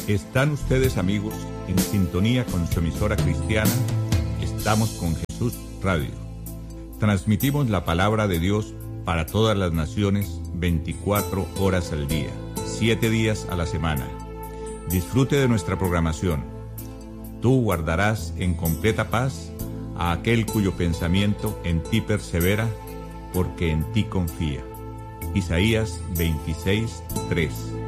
Están ustedes, amigos, en sintonía con su emisora cristiana. Estamos con Jesús Radio. Transmitimos la palabra de Dios para todas las naciones 24 horas al día, 7 días a la semana. Disfrute de nuestra programación. Tú guardarás en completa paz a aquel cuyo pensamiento en ti persevera, porque en ti confía. Isaías 26:3.